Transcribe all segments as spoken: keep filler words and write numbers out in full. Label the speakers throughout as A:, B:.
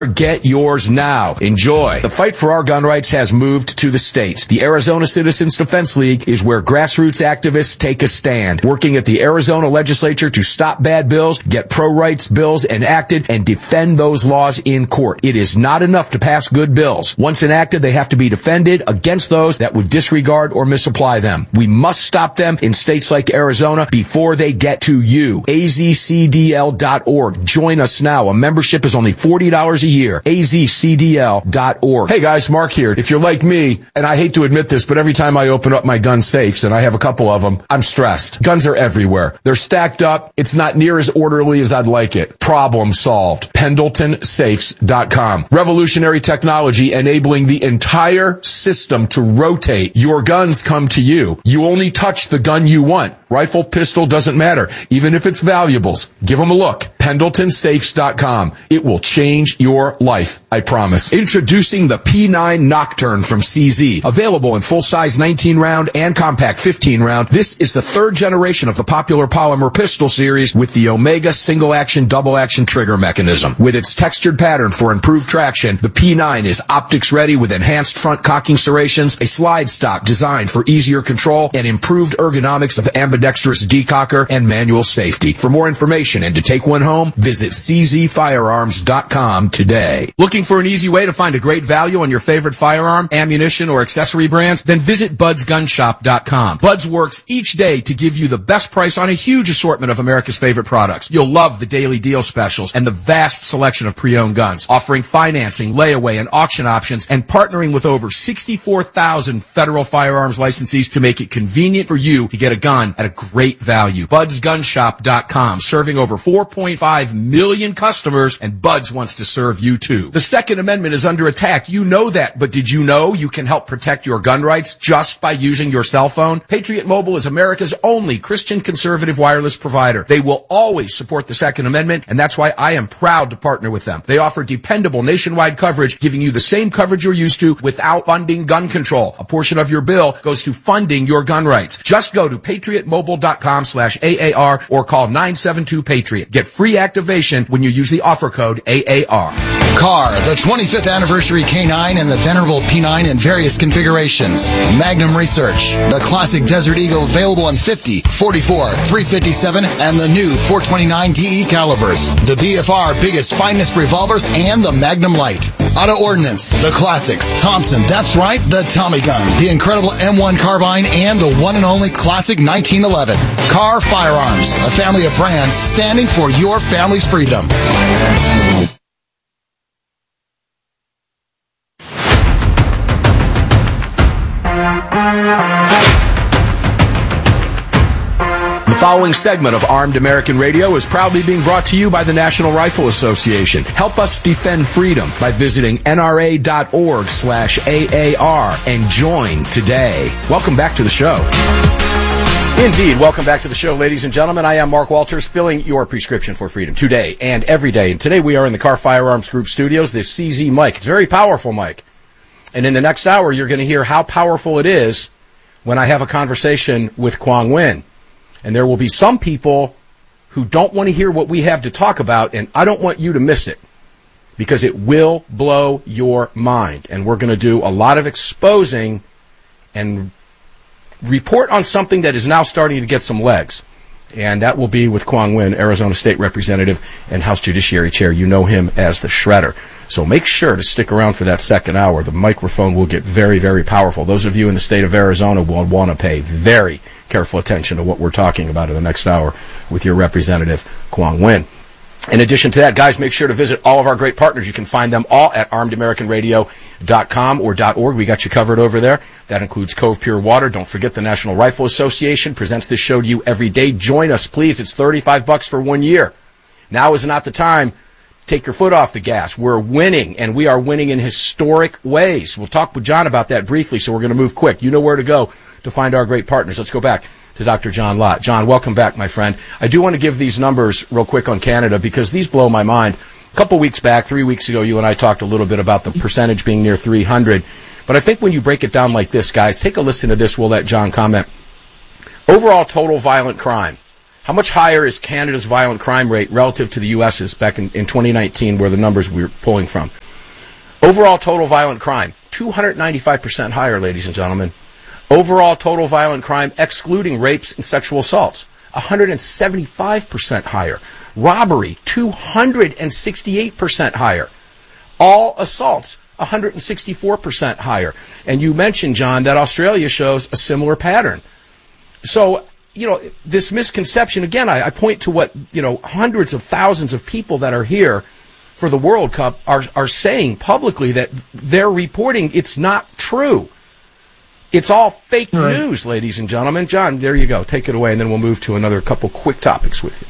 A: Get yours now. Enjoy. The fight for our gun rights has moved to the states. The Arizona Citizens Defense League is where grassroots activists take a stand, working at the Arizona legislature to stop bad bills, get pro-rights bills enacted, and defend those laws in court. It is not enough to pass good bills. Once enacted, they have to be defended against those that would disregard or misapply them. We must stop them in states like Arizona before they get to you. A Z C D L dot org. Join us now. A membership is only forty dollars a year. A Z C D L dot org. Hey guys, Mark here. If you're like me, and I hate to admit this, but every time I open up my gun safes, and I have a couple of them, I'm stressed. Guns are everywhere. They're stacked up. It's not near as orderly as I'd like it. Problem solved. Pendleton Safes dot com. Revolutionary technology enabling the entire system to rotate. Your guns come to you. You only touch the gun you want. Rifle, pistol, doesn't matter. Even if it's valuables. Give them a look. Pendleton Safes dot com. It will change your life, I promise. Introducing the P nine Nocturne from C Z. Available in full-size nineteen round and compact fifteen round. This is the third generation of the popular polymer pistol series with the Omega single-action, double-action trigger mechanism. With its textured pattern for improved traction, the P nine is optics-ready with enhanced front cocking serrations, a slide stop designed for easier control, and improved ergonomics of ambidextrous decocker and manual safety. For more information and to take one home, visit C Z firearms dot com today. Looking for an easy way to find a great value on your favorite firearm, ammunition, or accessory brands? Then visit buds gun shop dot com. Buds works each day to give you the best price on a huge assortment of America's favorite products. You'll love the daily deal specials and the vast selection of pre-owned guns, offering financing, layaway, and auction options, and partnering with over sixty-four thousand federal firearms licensees to make it convenient for you to get a gun at a great value. buds gun shop dot com, serving over four point five million customers, and Buds wants to serve you too. The Second Amendment is under attack. You know that, but did you know you can help protect your gun rights just by using your cell phone? Patriot Mobile is America's only Christian conservative wireless provider. They will always support the Second Amendment, and that's why I am proud to partner with them. They offer dependable nationwide coverage, giving you the same coverage you're used to without funding gun control. A portion of your bill goes to funding your gun rights. Just go to patriot mobile dot com slash A A R or call nine seven two Patriot. Get free activation when you use the offer code A A R.
B: Car, the twenty-fifth anniversary K nine and the venerable P nine in various configurations. Magnum Research, the classic Desert Eagle available in fifty, forty-four, three fifty-seven, and the new four twenty-nine D E calibers. The B F R biggest, finest revolvers and the Magnum Light. Auto Ordnance, the classics. Thompson, that's right, the Tommy gun. The incredible M one carbine and the one and only classic nineteen eleven. Car Firearms, a family of brands standing for your family's freedom.
A: The following segment of Armed American Radio is proudly being brought to you by the National Rifle Association. Help us defend freedom by visiting N R A dot org slash A A R and join today. Welcome back to the show. Indeed, welcome back to the show, ladies and gentlemen. I am Mark Walters, filling your prescription for freedom today and every day. And today we are in the Car Firearms Group studios, this C Z mic. It's a very powerful mic. And in the next hour, you're going to hear how powerful it is when I have a conversation with Quang Nguyen. And there will be some people who don't want to hear what we have to talk about, and I don't want you to miss it because it will blow your mind. And we're going to do a lot of exposing and report on something that is now starting to get some legs. And that will be with Quang Nguyen, Arizona State Representative and House Judiciary Chair. You know him as the Shredder. So make sure to stick around for that second hour. The microphone will get very, very powerful. Those of you in the state of Arizona will want to pay very careful attention to what we're talking about in the next hour with your Representative Quang Nguyen. In addition to that, guys, make sure to visit all of our great partners. You can find them all at armed american radio dot com or .org. We got you covered over there. That includes Cove Pure Water. Don't forget the National Rifle Association presents this show to you every day. Join us, please. It's thirty-five bucks for one year. Now is not the time. Take your foot off the gas. We're winning, and we are winning in historic ways. We'll talk with John about that briefly, so we're going to move quick. You know where to go to find our great partners. Let's go back to Doctor John Lott. John, welcome back, my friend. I do want to give these numbers real quick on Canada because these blow my mind. A couple weeks back, three weeks ago, you and I talked a little bit about the percentage being near three hundred. But I think when you break it down like this, guys, take a listen to this. We'll let John comment. Overall total violent crime How much higher is Canada's violent crime rate relative to the U S's back in, in twenty nineteen, where the numbers we were pulling from? Overall total violent crime, two hundred ninety-five percent higher, ladies and gentlemen. Overall total violent crime, excluding rapes and sexual assaults, one hundred seventy-five percent higher. Robbery, two hundred sixty-eight percent higher. All assaults, one hundred sixty-four percent higher. And you mentioned, John, that Australia shows a similar pattern. So, you know, this misconception, again, I, I point to what, you know, hundreds of thousands of people that are here for the World Cup are, are saying publicly that they're reporting it's not true. It's all fake right. news, ladies and gentlemen. John, there you go. Take it away, and then we'll move to another couple quick topics with you.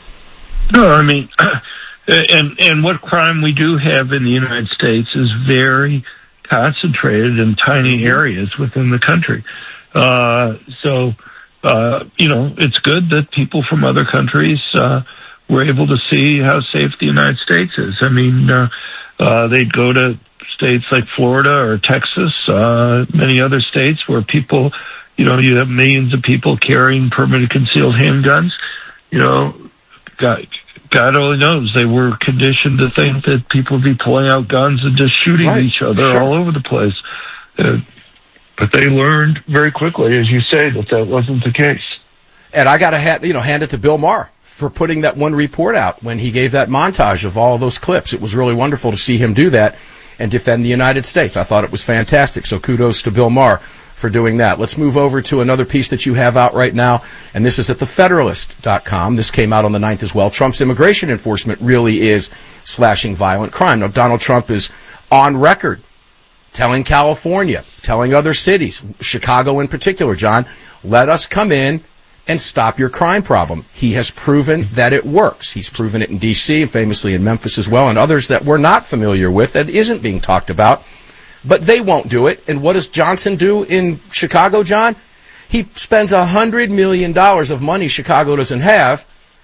C: No, I mean, and and what crime we do have in the United States is very concentrated in tiny areas within the country. Uh, so, uh, you know, it's good that people from other countries uh, were able to see how safe the United States is. I mean, uh, uh, they'd go to states like Florida or Texas, uh, many other states where people, you know, you have millions of people carrying permanent concealed handguns. You know, God, God only knows they were conditioned to think that people would be pulling out guns and just shooting right. each other sure. all over the place. Uh, but they learned very quickly, as you say, that that wasn't the case.
A: And I got to ha- you know, hand it to Bill Maher for putting that one report out when he gave that montage of all of those clips. It was really wonderful to see him do that and defend the United States. I thought it was fantastic. So kudos to Bill Maher for doing that. Let's move over to another piece that you have out right now, and this is at the federalist dot com. This came out on the ninth as well. Trump's immigration enforcement really is slashing violent crime. Now, Donald Trump is on record telling California, telling other cities, Chicago in particular, John, let us come in and stop your crime problem. He has proven that it works. He's proven it in D C and famously in Memphis as well, and others that we're not familiar with that isn't being talked about. But they won't do it. And what does Johnson do in Chicago, John? He spends one hundred million dollars of money Chicago doesn't have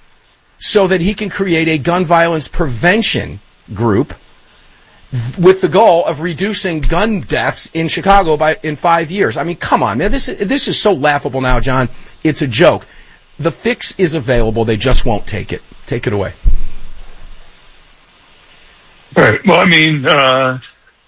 A: so that he can create a gun violence prevention group with the goal of reducing gun deaths in Chicago by in five years. I mean, come on, man. This is, this is so laughable now, John. It's a joke. The fix is available. They just won't take it. Take it away.
C: Right. Well, I mean, uh,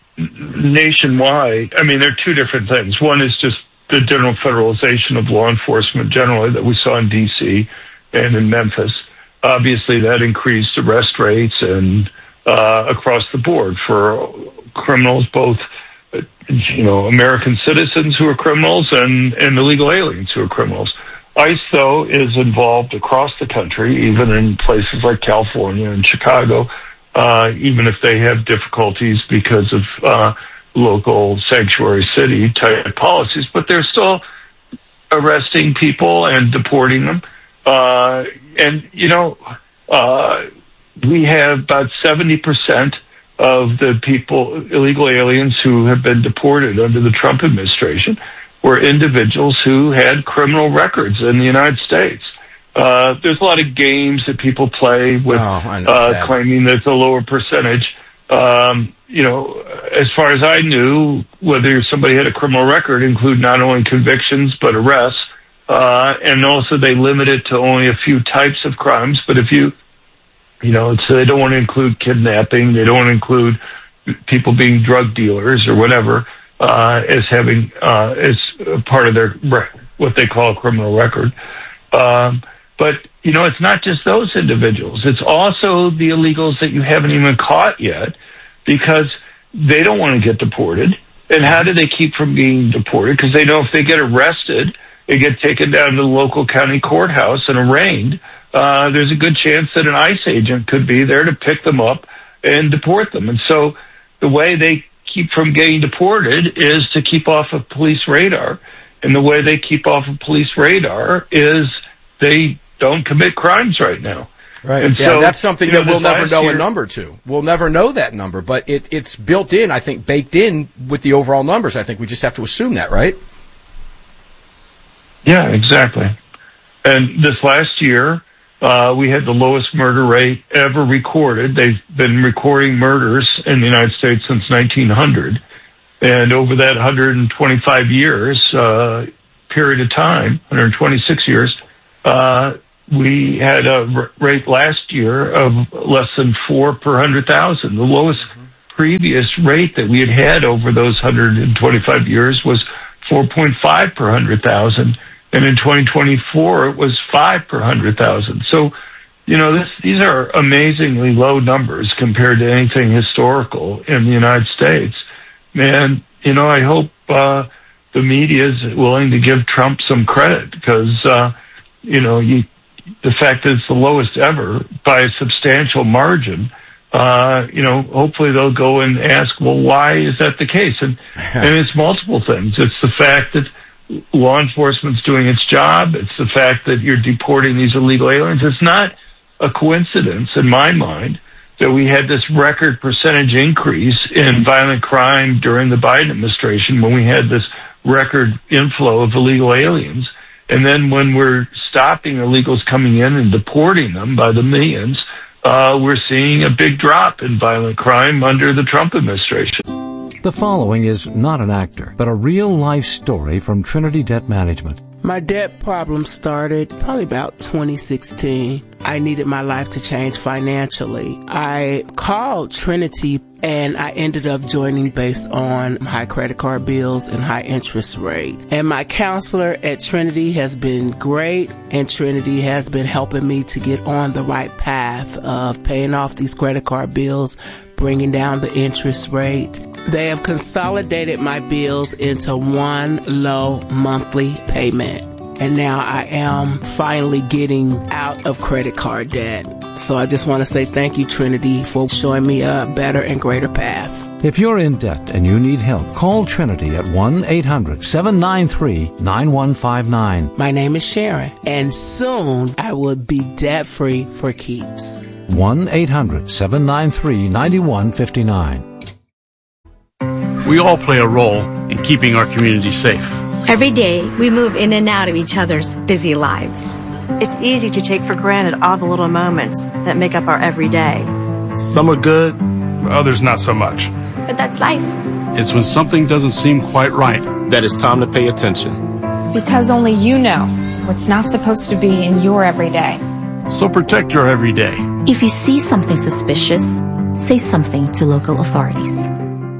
C: nationwide, I mean, there are two different things. One is just the general federalization of law enforcement generally that we saw in D C and in Memphis. Obviously, that increased arrest rates and uh, across the board for criminals, both, you know, American citizens who are criminals and, and illegal aliens who are criminals. ICE, though, is involved across the country, even in places like California and Chicago, uh, even if they have difficulties because of uh, local sanctuary city type policies. But they're still arresting people and deporting them. Uh, and, you know, uh, we have about seventy percent of the people, illegal aliens who have been deported under the Trump administration were individuals who had criminal records in the United States. Uh, there's a lot of games that people play with, oh, uh, claiming that it's a lower percentage. Um, you know, as far as I knew, whether somebody had a criminal record include not only convictions, but arrests. Uh, and also they limit it to only a few types of crimes. But if you, you know, it's, they don't want to include kidnapping. They don't want to include people being drug dealers or whatever, uh, as having, uh, as part of their, what they call a criminal record. Um, but, you know, it's not just those individuals. It's also the illegals that you haven't even caught yet because they don't want to get deported. And how do they keep from being deported? Because they know if they get arrested, they get taken down to the local county courthouse and arraigned. Uh, there's a good chance that an ICE agent could be there to pick them up and deport them. And so the way they keep from getting deported is to keep off of police radar. And the way they keep off of police radar is they don't commit crimes right now.
A: Right. And yeah, so, that's something that know, we'll never know year, a number to. We'll never know that number, but it, it's built in, I think, baked in with the overall numbers. I think we just have to assume that, right?
C: Yeah, exactly. And this last year, uh, we had the lowest murder rate ever recorded. They've been recording murders in the United States since nineteen hundred. And over that one hundred twenty-five years, uh, period of time, one hundred twenty-six years, uh, we had a r- rate last year of less than four per one hundred thousand. The lowest mm-hmm. previous rate that we had had over those one hundred twenty-five years was four point five per one hundred thousand. And in twenty twenty-four, it was five per one hundred thousand. So, you know, this, these are amazingly low numbers compared to anything historical in the United States. And, you know, I hope uh, the media is willing to give Trump some credit because, uh, you know, you, the fact that it's the lowest ever by a substantial margin, uh, you know, hopefully they'll go and ask, well, why is that the case? And, and it's multiple things. It's the fact that law enforcement's doing its job. It's the fact that you're deporting these illegal aliens. It's not a coincidence, in my mind, that we had this record percentage increase in violent crime during the Biden administration when we had this record inflow of illegal aliens. And then when we're stopping illegals coming in and deporting them by the millions, uh, we're seeing a big drop in violent crime under the Trump administration.
D: The following is not an actor, but a real-life story from Trinity Debt Management.
E: My debt problem started probably about twenty sixteen. I needed my life to change financially. I called Trinity and I ended up joining based on high credit card bills and high interest rate. And my counselor at Trinity has been great, and Trinity has been helping me to get on the right path of paying off these credit card bills, bringing down the interest rate. They have consolidated my bills into one low monthly payment. And now I am finally getting out of credit card debt. So I just want to say thank you, Trinity, for showing me a better and greater path.
D: If you're in debt and you need help, call Trinity at one eight hundred seven nine three nine one five nine.
E: My name is Sharon, and soon I will be debt-free for keeps.
D: one eight hundred seven nine three nine one five nine.
F: We all play a role in keeping our community safe.
G: Every day, we move in and out of each other's busy lives.
H: It's easy to take for granted all the little moments that make up our everyday.
I: Some are good, others not so much.
G: But that's life.
F: It's when something doesn't seem quite right
I: that it's time to pay attention.
J: Because only you know what's not supposed to be in your everyday.
F: So protect your everyday.
K: If you see something suspicious, say something to local authorities.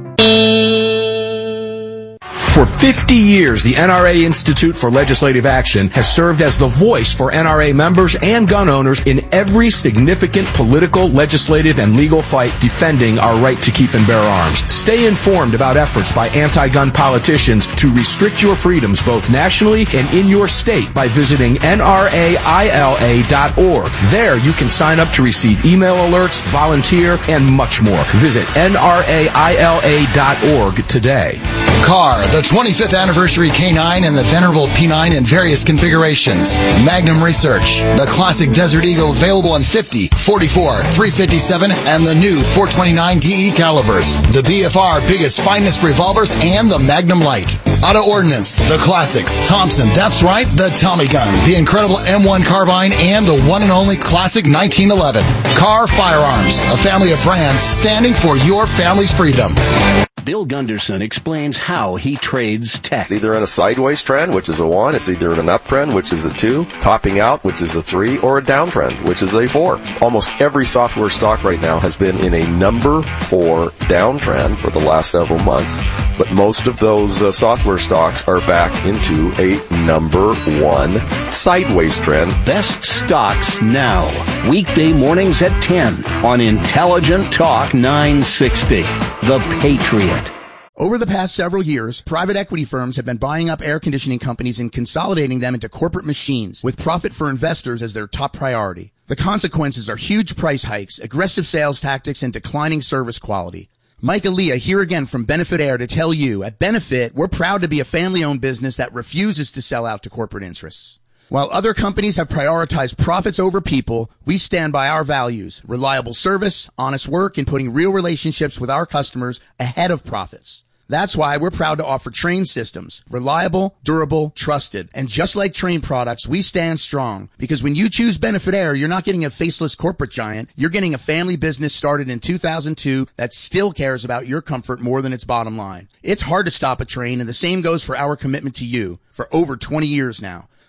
A: For fifty years, the N R A Institute for Legislative Action has served as the voice for N R A members and gun owners in every significant political, legislative, and legal fight defending our right to keep and bear arms. Stay informed about efforts by anti-gun politicians to restrict your freedoms both nationally and in your state by visiting N R A I L A dot org. There you can sign up to receive email alerts, volunteer, and much more. Visit N R A I L A dot org today.
B: Car, the twenty-fifth anniversary K nine and the venerable P nine in various configurations. Magnum Research, the classic Desert Eagle available in fifty, forty-four, three fifty-seven, and the new four twenty-nine D E calibers. The B F R biggest, finest revolvers and the Magnum Light. Auto Ordnance, the classics. Thompson, that's right, the Tommy gun, the incredible M one carbine, and the one and only classic nineteen eleven. Car Firearms, a family of brands standing for your family's freedom.
L: Bill Gunderson explains how he trades tech.
M: It's either in a sideways trend, which is a one. It's either in an uptrend, which is a two. Topping out, which is a three. Or a downtrend, which is a four. Almost every software stock right now has been in a number four downtrend for the last several months. But most of those uh, software stocks are back into a number one sideways trend.
L: Best stocks now. Weekday mornings at ten on Intelligent Talk nine sixty. The Patriot.
N: Over the past several years, private equity firms have been buying up air conditioning companies and consolidating them into corporate machines, with profit for investors as their top priority. The consequences are huge price hikes, aggressive sales tactics, and declining service quality. Mike Aaliyah here again from Benefit Air to tell you, at Benefit, we're proud to be a family-owned business that refuses to sell out to corporate interests. While other companies have prioritized profits over people, we stand by our values, reliable service, honest work, and putting real relationships with our customers ahead of profits. That's why we're proud to offer Trane systems. Reliable, durable, trusted. And just like Trane products, we stand strong. Because when you choose Benefit Air, you're not getting a faceless corporate giant. You're getting a family business started in two thousand two that still cares about your comfort more than its bottom line. It's hard to stop a Trane, and the same goes for our commitment to you for over twenty years now.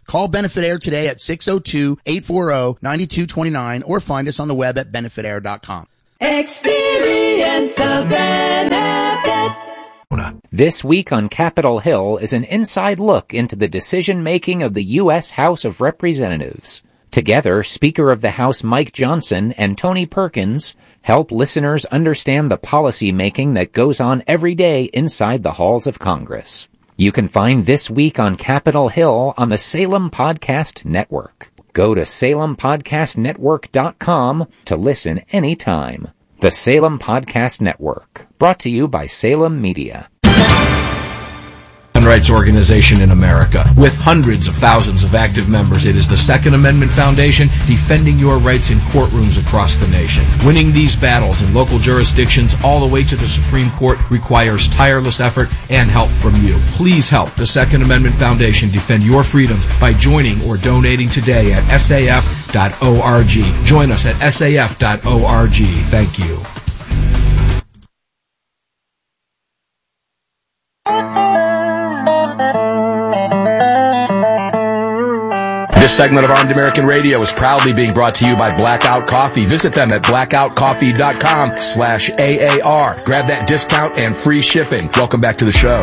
N: Call Benefit Air today at six oh two, eight four zero, nine two two nine or find us on the web at benefit air dot com.
O: Experience the benefit.
P: This week on Capitol Hill is an inside look into the decision-making of the U S House of Representatives. Together, Speaker of the House Mike Johnson and Tony Perkins help listeners understand the policy-making that goes on every day inside the halls of Congress. You can find This Week on Capitol Hill on the Salem Podcast Network. Go to salem podcast network dot com to listen anytime. The Salem Podcast Network, brought to you by Salem Media.
A: Gun rights organization in America. With hundreds of thousands of active members, it is the Second Amendment Foundation defending your rights in courtrooms across the nation. Winning these battles in local jurisdictions all the way to the Supreme Court requires tireless effort and help from you. Please help the Second Amendment Foundation defend your freedoms by joining or donating today at S A F dot org. Join us at S A F dot org. Thank you. This segment of Armed American Radio is proudly being brought to you by Blackout Coffee. Visit them at blackout coffee dot com slash A A R. Grab that discount and free shipping. Welcome back to the show.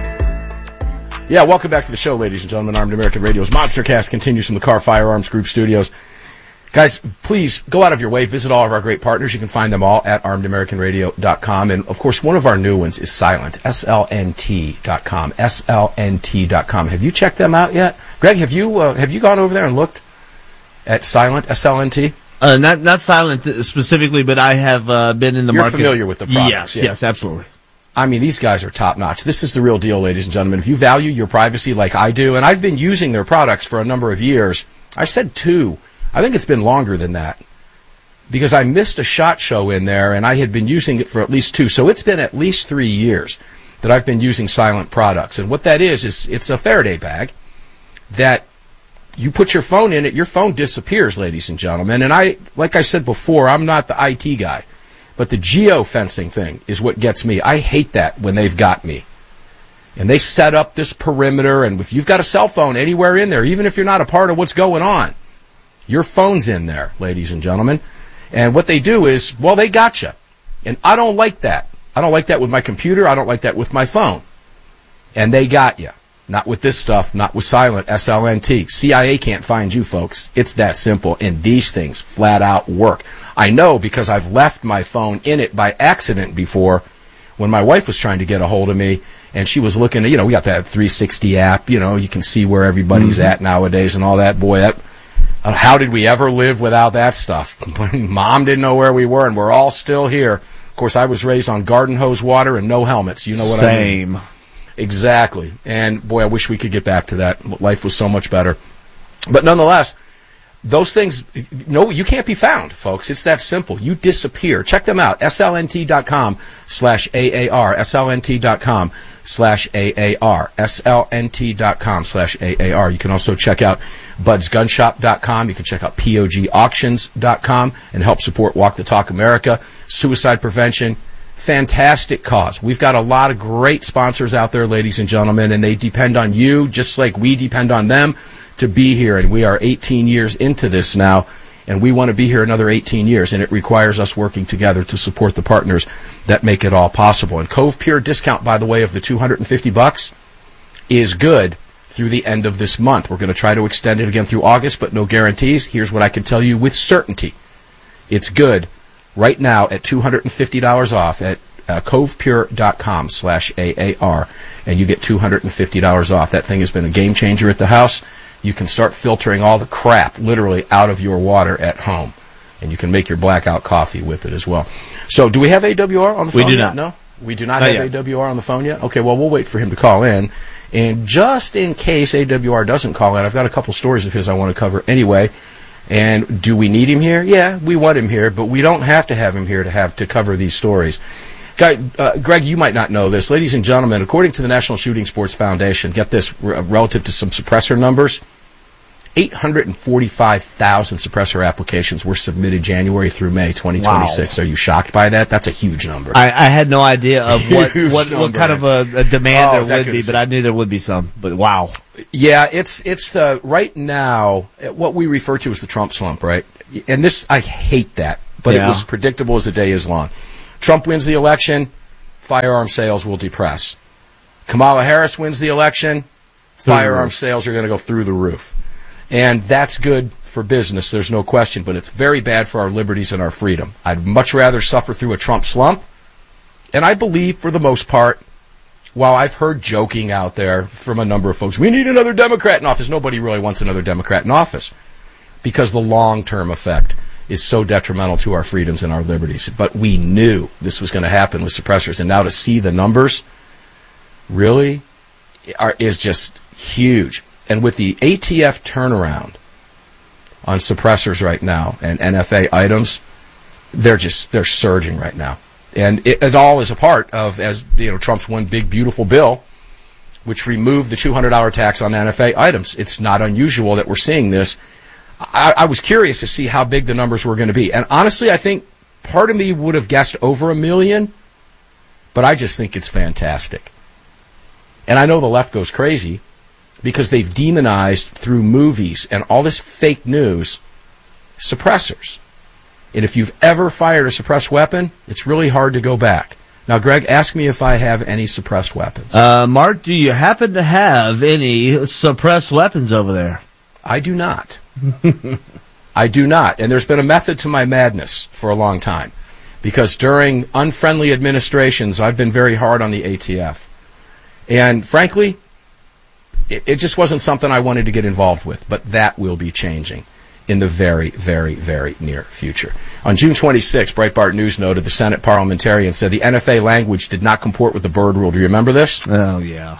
A: Yeah, welcome back to the show, ladies and gentlemen. Armed American Radio's Monstercast continues from the Carr Firearms Group studios. Guys, please go out of your way. Visit all of our great partners. You can find them all at armed american radio dot com. And, of course, one of our new ones is Silent, S L N T dot com, S L N T dot com. Have you checked them out yet? Greg, have you uh, have you gone over there and looked at Silent, S L N T?
Q: Uh, not not Silent specifically, but I have uh, been in the
A: You're
Q: market.
A: You're familiar with the products.
Q: Yes,
A: yeah.
Q: yes, absolutely.
A: I mean, these guys are top-notch. This is the real deal, ladies and gentlemen. If you value your privacy like I do, and I've been using their products for a number of years, I said two. I think it's been longer than that because I missed a SHOT Show in there, and I had been using it for at least two. So it's been at least three years that I've been using Silent products. And what that is, is it's a Faraday bag that you put your phone in it, your phone disappears, ladies and gentlemen. And I, like I said before, I'm not the I T guy, but the geo-fencing thing is what gets me. I hate that when they've got me. And they set up this perimeter, and if you've got a cell phone anywhere in there, even if you're not a part of what's going on, your phone's in there, ladies and gentlemen. And what they do is, well, they got you. And I don't like that. I don't like that with my computer. I don't like that with my phone. And they got you. Not with this stuff, not with Silent, S L N T. C I A can't find you, folks. It's that simple. And these things flat out work. I know because I've left my phone in it by accident before when my wife was trying to get a hold of me. And she was looking at, you know, we got that three sixty app. You know, you can see where everybody's mm-hmm. at nowadays and all that. Boy, that... Uh, how did we ever live without that stuff? Mom didn't know where we were, and we're all still here. Of course, I was raised on garden hose water and no helmets. You know what
Q: Same.
A: I mean? Exactly. And, boy, I wish we could get back to that. Life was so much better. But nonetheless, those things, no, you can't be found, folks. It's that simple. You disappear. Check them out. S L N T dot com slash A A R. S L N T dot com slash A A R. S L N T dot com slash A A R. You can also check out buds gun shop dot com. You can check out P O G auctions dot com and help support Walk the Talk America. Suicide prevention. Fantastic cause. We've got a lot of great sponsors out there, ladies and gentlemen, and they depend on you just like we depend on them to be here. And we are eighteen years into this now, and we want to be here another eighteen years, and it requires us working together to support the partners that make it all possible. And Cove Pure discount, by the way, of the two hundred fifty bucks is good through the end of this month. We're going to try to extend it again through August, but no guarantees. Here's what I can tell you with certainty. It's good right now at two hundred fifty dollars off at uh, cove pure dot com slash A A R, and you get two hundred fifty dollars off. That thing has been a game changer at the house. You can start filtering all the crap literally out of your water at home, and you can make your blackout coffee with it as well. So do we have A W R on the phone
Q: We do
A: yet?
Q: not.
A: No? We do not,
Q: not
A: have
Q: yet.
A: A W R on the phone yet? Okay, well, we'll wait for him to call in. And just in case A W R doesn't call in, I've got a couple stories of his I want to cover anyway. And do we need him here? Yeah, we want him here, but we don't have to have him here to have to cover these stories. Guy, uh, Greg, you might not know this. Ladies and gentlemen, according to the National Shooting Sports Foundation, get this, r- relative to some suppressor numbers, eight hundred forty-five thousand suppressor applications were submitted January through May twenty twenty-six. Wow. Are you shocked by that? That's a huge number.
Q: I, I had no idea of what what, what kind of a, a demand
A: oh,
Q: there would be, but I knew there would be some. But wow.
A: Yeah, it's it's the right now what we refer to as the Trump slump, right? And this, I hate that, but yeah. It was predictable as the day is long. Trump wins the election, firearm sales will depress. Kamala Harris wins the election, firearm sales are going to go through the roof. And that's good for business, there's no question, but it's very bad for our liberties and our freedom. I'd much rather suffer through a Trump slump, and I believe, for the most part, while I've heard joking out there from a number of folks, we need another Democrat in office, nobody really wants another Democrat in office, because the long-term effect is so detrimental to our freedoms and our liberties. But we knew this was going to happen with suppressors, and now to see the numbers really are, is just huge. And with the A T F turnaround on suppressors right now and N F A items, they're just they're surging right now. And it, it all is a part of, as you know, Trump's one big beautiful bill, which removed the two hundred dollars tax on N F A items. It's not unusual that we're seeing this. I, I was curious to see how big the numbers were going to be. And honestly, I think part of me would have guessed over a million, but I just think it's fantastic. And I know the left goes crazy because they've demonized through movies and all this fake news suppressors. And if you've ever fired a suppressed weapon, it's really hard to go back. Now, Greg, ask me if I have any suppressed weapons.
Q: Uh, Mark, do you happen to have any suppressed weapons over there?
A: I do not. I do not. And there's been a method to my madness for a long time. Because during unfriendly administrations, I've been very hard on the A T F. And frankly, it, it just wasn't something I wanted to get involved with. But that will be changing in the very, very, very near future. On June twenty-sixth, Breitbart News noted the Senate parliamentarian said the N F A language did not comport with the Byrd Rule. Do you remember this?
Q: Oh, yeah.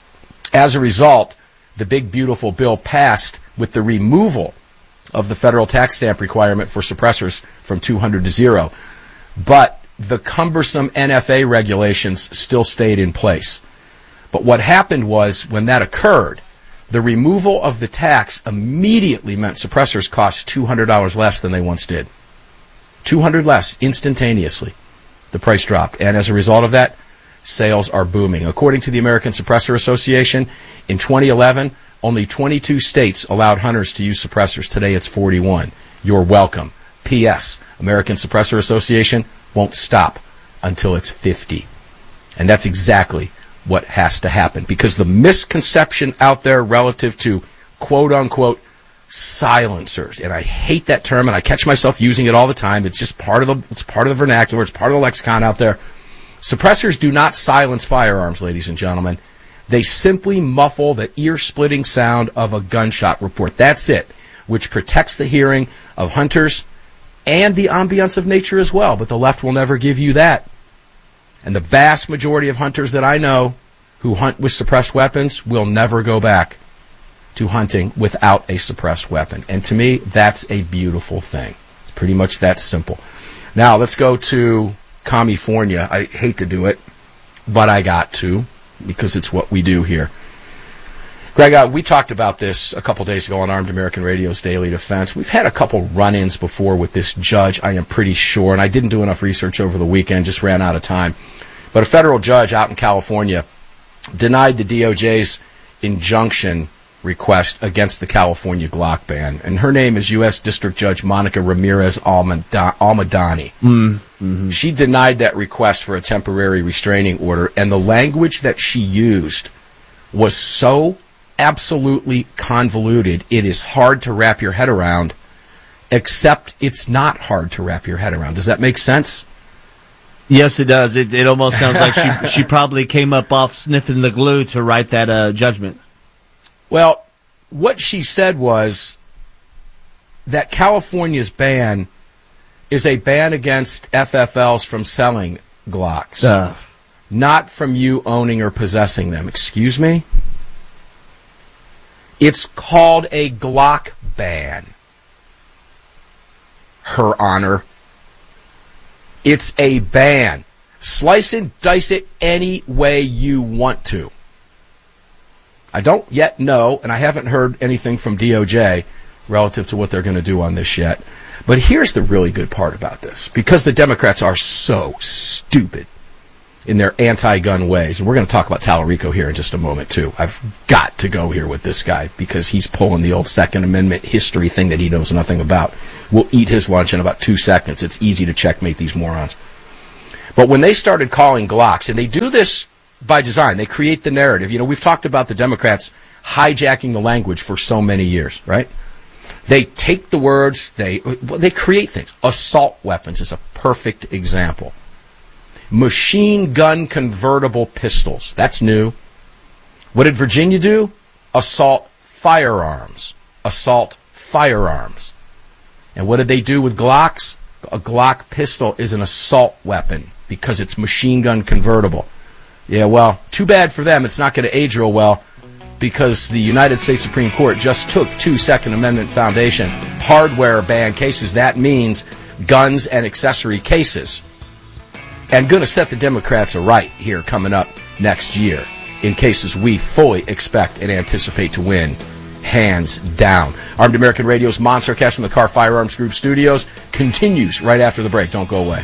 A: As a result, the big, beautiful bill passed with the removal of the federal tax stamp requirement for suppressors from two hundred to zero. But the cumbersome N F A regulations still stayed in place. But what happened was, when that occurred, the removal of the tax immediately meant suppressors cost two hundred dollars less than they once did. two hundred dollars less, instantaneously. The price dropped. And as a result of that, sales are booming. According to the American Suppressor Association, in twenty eleven, only twenty-two states allowed hunters to use suppressors. Today it's forty-one. You're welcome. P S. American Suppressor Association won't stop until it's fifty. And that's exactly what has to happen, because the misconception out there relative to quote-unquote silencers, and I hate that term, and I catch myself using it all the time. It's just part of the it's part of the vernacular. It's part of the lexicon out there. Suppressors do not silence firearms, ladies and gentlemen. They simply muffle the ear-splitting sound of a gunshot report. That's it, which protects the hearing of hunters and the ambience of nature as well. But the left will never give you that. And the vast majority of hunters that I know who hunt with suppressed weapons will never go back to hunting without a suppressed weapon. And to me, that's a beautiful thing. It's pretty much that simple. Now, let's go to California. I hate to do it, but I got to, because it's what we do here. Greg, uh, we talked about this a couple days ago on Armed American Radio's Daily Defense. We've had a couple run-ins before with this judge, I am pretty sure, and I didn't do enough research over the weekend, just ran out of time. But a federal judge out in California denied the D O J's injunction request against the California Glock ban. And her name is U S District Judge Monica Ramirez Almadani.
Q: Mm-hmm.
A: She denied that request for a temporary restraining order, and the language that she used was so absolutely convoluted, it is hard to wrap your head around, except it's not hard to wrap your head around. Does that make sense?
Q: Yes, it does. It, it almost sounds like she she probably came up off sniffing the glue to write that uh, judgment.
A: Well, what she said was that California's ban is a ban against F F Ls from selling Glocks,
Q: uh.
A: not from you owning or possessing them. Excuse me? It's called a Glock ban, Her Honor. It's a ban. Slice and dice it any way you want to. I don't yet know, and I haven't heard anything from D O J relative to what they're going to do on this yet. But here's the really good part about this. Because the Democrats are so stupid in their anti-gun ways, and we're going to talk about Tallarico here in just a moment, too. I've got to go here with this guy because he's pulling the old Second Amendment history thing that he knows nothing about. We'll eat his lunch in about two seconds. It's easy to checkmate these morons. But when they started calling Glocks, and they do this by design, they create the narrative. You know, we've talked about the Democrats hijacking the language for so many years, right? They take the words, they they create things. Assault weapons is a perfect example. Machine gun convertible pistols. That's new. What did Virginia do? Assault firearms. Assault firearms. And what did they do with Glocks? A Glock pistol is an assault weapon because it's machine gun convertible. Yeah, well, too bad for them. It's not going to age real well because the United States Supreme Court just took two Second Amendment Foundation hardware ban cases. That means guns and accessory cases. And going to set the Democrats aright here coming up next year in cases we fully expect and anticipate to win, hands down. Armed American Radio's Monstercast from the Car Firearms Group studios continues right after the break. Don't go away.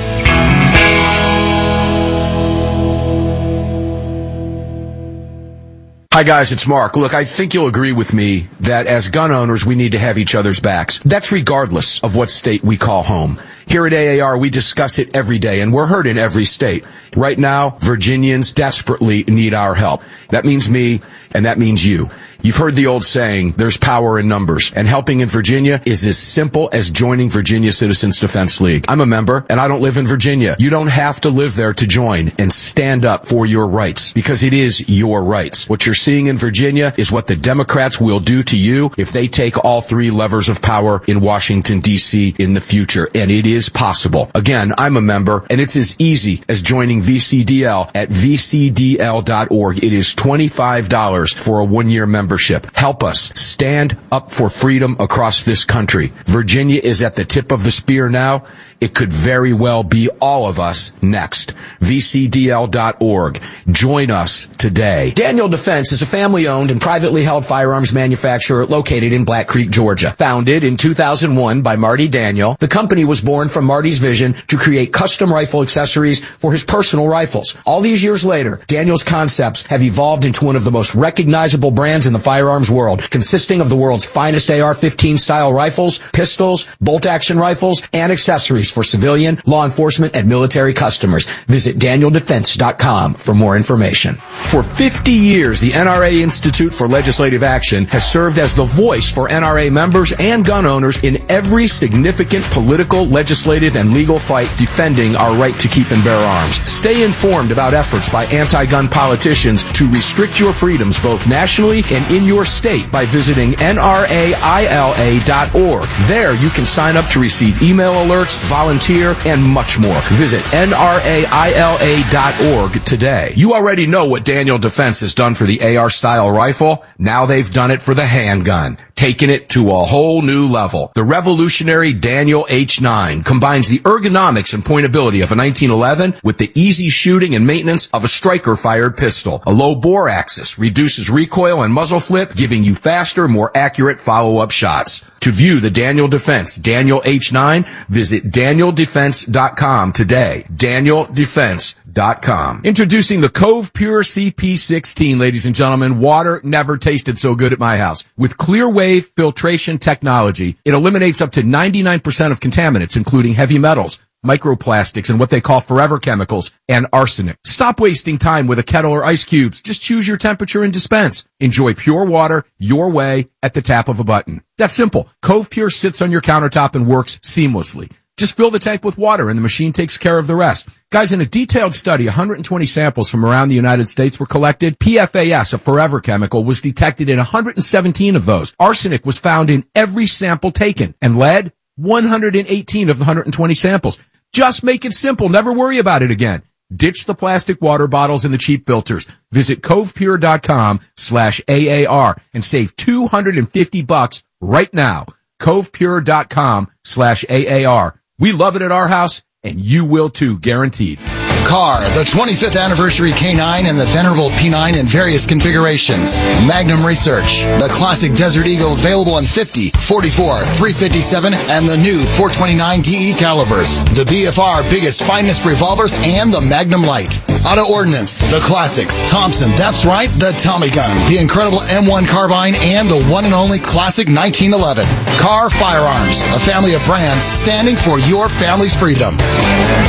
A: Hi guys, it's Mark. Look, I think you'll agree with me that as gun owners, we need to have each other's backs. That's regardless of what state we call home. Here at A A R, we discuss it every day, and we're heard in every state. Right now, Virginians desperately need our help. That means me, and that means you. You've heard the old saying, there's power in numbers, and helping in Virginia is as simple as joining Virginia Citizens Defense League. I'm a member, and I don't live in Virginia. You don't have to live there to join and stand up for your rights, because it is your rights. What you're seeing in Virginia is what the Democrats will do to you if they take all three levers of power in Washington, D C in the future, and it is possible. Again, I'm a member, and it's as easy as joining V C D L at v c d l dot org. It is twenty-five dollars for a one-year membership. Help us stand up for freedom across this country. Virginia is at the tip of the spear now. It could very well be all of us next. v c d l dot org. Join us today. Daniel Defense is a family-owned and privately held firearms manufacturer located in Black Creek, Georgia. Founded in two thousand one by Marty Daniel, the company was born from Marty's vision to create custom rifle accessories for his personal rifles. All these years later, Daniel's concepts have evolved into one of the most recognizable brands in the firearms world, consisting of the world's finest A R fifteen style rifles, pistols, bolt-action rifles, and accessories for civilian, law enforcement, and military customers. Visit daniel defense dot com for more information. For fifty years, the N R A Institute for Legislative Action has served as the voice for N R A members and gun owners in every significant political, legislative, and legal fight defending our right to keep and bear arms. Stay informed about efforts by anti-gun politicians to restrict your freedoms both nationally and in your state by visiting N R A I L A dot org. There you can sign up to receive email alerts, volunteer, and much more. Visit N R A I L A dot org today. You already know what Daniel Defense has done for the A R-style rifle. Now they've done it for the handgun, taking it to a whole new level. The revolutionary Daniel H nine combines the ergonomics and pointability of a nineteen eleven with the easy shooting and maintenance of a striker-fired pistol. A low bore axis reduces recoil and muzzle flip, giving you faster, more accurate follow-up shots. To view the Daniel Defense Daniel H nine, visit daniel defense dot com today. daniel defense dot com. Introducing the Cove Pure C P sixteen, ladies and gentlemen. Water never tasted so good at my house. With clear wave filtration technology, it eliminates up to ninety-nine percent of contaminants, including heavy metals, microplastics, and what they call forever chemicals, and arsenic. Stop wasting time with a kettle or ice cubes. Just choose your temperature and dispense. Enjoy pure water your way at the tap of a button. That's simple. Cove Pure sits on your countertop and works seamlessly. Just fill the tank with water and the machine takes care of the rest. Guys, in a detailed study, one hundred twenty samples from around the United States were collected. P F A S, a forever chemical, was detected in one hundred seventeen of those. Arsenic was found in every sample taken. And lead, one hundred eighteen of the one hundred twenty samples. Just make it simple. Never worry about it again. Ditch the plastic water bottles and the cheap filters. Visit covepure dot com slash A A R and save two hundred fifty bucks right now. covepure dot com slash A A R. We love it at our house, and you will too, guaranteed.
B: Car, the twenty-fifth anniversary K nine and the venerable P nine in various configurations. Magnum Research, the classic Desert Eagle available in fifty, forty-four, three fifty-seven, and the new four twenty-nine D E calibers. The B F R biggest, finest revolvers and the Magnum Light. Auto Ordnance, the classics. Thompson, that's right, the Tommy gun. The incredible M one carbine and the one and only classic nineteen eleven. Car Firearms, a family of brands standing for your family's freedom.